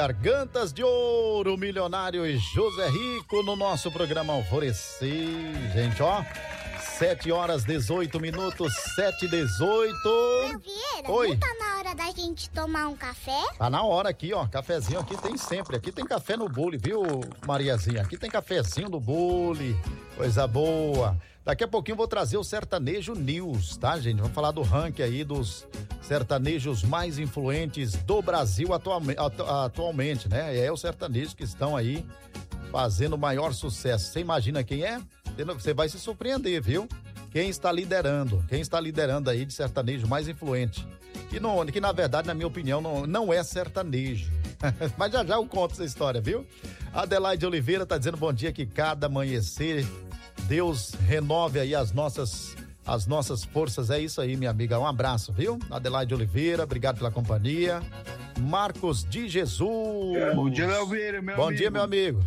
Gargantas de Ouro, Milionário e José Rico no nosso programa Alvorecer, gente, ó. 7h18, 7h18. Meu Vieira, Oi. não tá na hora da gente tomar um café? Tá na hora aqui, ó. Cafezinho aqui tem sempre. Aqui tem café no bule, viu, Mariazinha? Aqui tem cafezinho no bule. Coisa boa. Daqui a pouquinho eu vou trazer o Sertanejo News, tá, gente? Vamos falar do ranking aí dos sertanejos mais influentes do Brasil atualmente, né? É os sertanejos que estão aí fazendo o maior sucesso. Você imagina quem é? Você vai se surpreender, viu? Quem está liderando aí de sertanejo mais influente. Que na verdade, na minha opinião, não é sertanejo. Mas já eu conto essa história, viu? Adelaide Oliveira tá dizendo bom dia, que cada amanhecer Deus renove aí as nossas forças. É isso aí, minha amiga. Um abraço, viu? Adelaide Oliveira, obrigado pela companhia. Marcos de Jesus. Bom dia, Léo Vieira, meu amigo. Bom dia, meu amigo.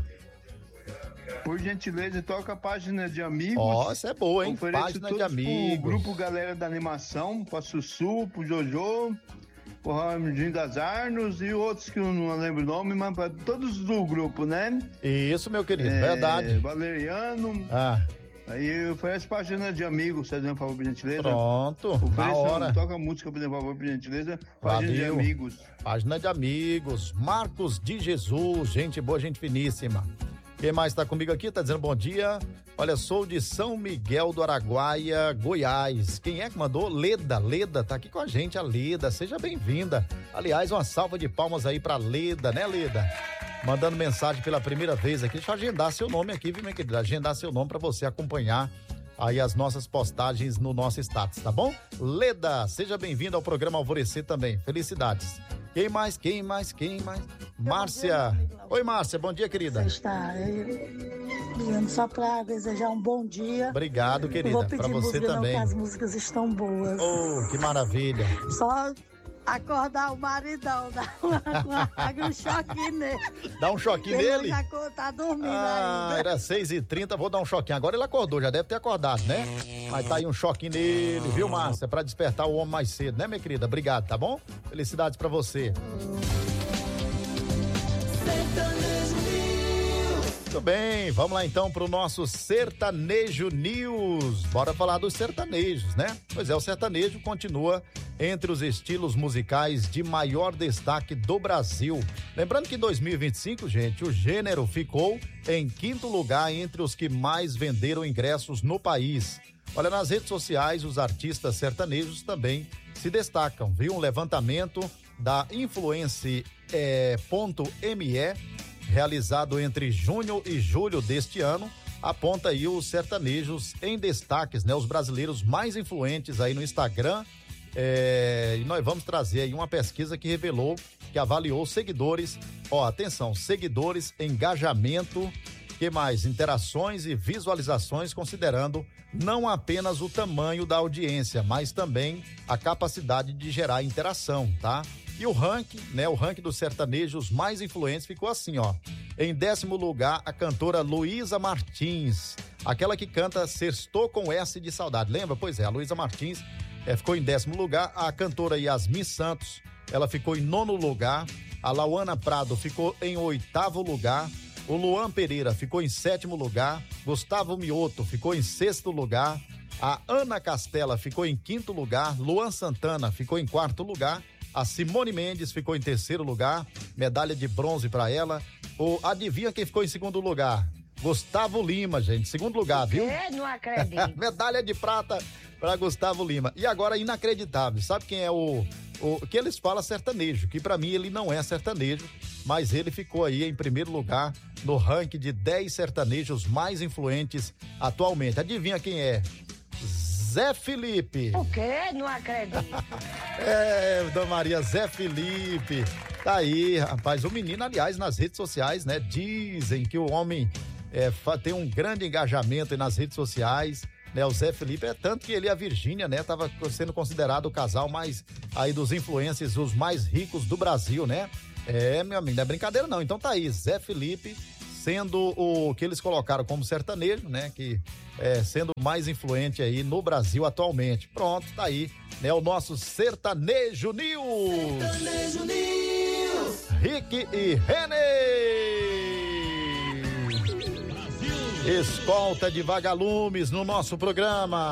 Por gentileza, toca a página de amigos. Ó, essa é boa, hein? Ofereço Página de todos amigos. pro grupo Galera da Animação, pra Sussu, pro Jojo, pro Ramidinho das Arnos e outros que eu não lembro o nome, mas pra todos do grupo, né? Isso, meu querido, verdade. Valeriano. Aí eu ofereço página de amigos, você por favor, por gentileza. Pronto, na hora. Toca música, por favor, por gentileza. Página de amigos. Página de amigos. Marcos de Jesus, gente boa, gente finíssima. Quem mais está comigo aqui? Tá dizendo bom dia. Olha, sou de São Miguel do Araguaia, Goiás. Quem é que mandou? Leda, tá aqui com a gente, a Leda. Seja bem-vinda. Aliás, uma salva de palmas aí pra Leda, né, Leda? Mandando mensagem pela primeira vez aqui. Deixa eu agendar seu nome aqui, viu, minha querida? Agendar seu nome pra você acompanhar aí as nossas postagens no nosso status, tá bom? Leda, seja bem-vinda ao programa Alvorecer também. Felicidades. Quem mais? Márcia. Oi, Márcia, bom dia, querida. Você está ligando só para desejar um bom dia. Obrigado, querida. Não vou pedir pra você música, também. não, que as músicas estão boas. Oh, que maravilha. Só acordar o maridão, dar um choquinho nele. Dá um choquinho ele nele? já tá dormindo ainda. Era 6h30, vou dar um choquinho. Agora ele acordou, já deve ter acordado, né? Mas tá aí um choquinho nele, viu, Márcia? Pra despertar o homem mais cedo, né, minha querida? Obrigado, tá bom? Felicidades pra você. Muito bem, vamos lá então pro nosso Sertanejo News. Bora falar dos sertanejos, né? Pois é, o sertanejo continua entre os estilos musicais de maior destaque do Brasil. Lembrando que em 2025, gente, o gênero ficou em 5º lugar entre os que mais venderam ingressos no país. Olha, nas redes sociais, os artistas sertanejos também se destacam, viu? Um levantamento da Influence.me realizado entre junho e julho deste ano, aponta aí os sertanejos em destaques, né? Os brasileiros mais influentes aí no Instagram. E nós vamos trazer aí uma pesquisa que revelou, que avaliou seguidores, atenção, seguidores, engajamento, que mais? Interações e visualizações, considerando não apenas o tamanho da audiência, mas também a capacidade de gerar interação, tá? E o ranking, né? O ranking dos sertanejos mais influentes ficou assim, ó. Em 10º lugar, a cantora Luísa Martins, aquela que canta Sextou com S de Saudade. Lembra? Pois é, a Luísa Martins ficou em 10º lugar. A cantora Yasmin Santos, ela ficou em 9º lugar. A Lauana Prado ficou em 8º lugar. O Luan Pereira ficou em 7º lugar. Gustavo Mioto ficou em 6º lugar. A Ana Castela ficou em 5º lugar. Luan Santana ficou em 4º lugar. A Simone Mendes ficou em 3º lugar, medalha de bronze para ela. Adivinha quem ficou em 2º lugar? Gustavo Lima, gente, 2º lugar, viu? Não acredito. Medalha de prata para Gustavo Lima. E agora, inacreditável, sabe quem é o que eles falam sertanejo? Que para mim ele não é sertanejo, mas ele ficou aí em 1º lugar no ranking de 10 sertanejos mais influentes atualmente. Adivinha quem é? Zé Felipe. O quê? Não acredito. Dona Maria, Zé Felipe. Tá aí, rapaz. O menino, aliás, nas redes sociais, né? Dizem que o homem tem um grande engajamento nas redes sociais, né? O Zé Felipe, tanto que ele e a Virgínia, né? Tava sendo considerado o casal mais aí dos influencers, os mais ricos do Brasil, né? Meu amigo, não é brincadeira não. Então tá aí, Zé Felipe, sendo o que eles colocaram como sertanejo, né? Que sendo mais influente aí no Brasil atualmente. Pronto, tá aí, né? O nosso Sertanejo News. Sertanejo News. Rick e Renê. Escolta de vagalumes no nosso programa.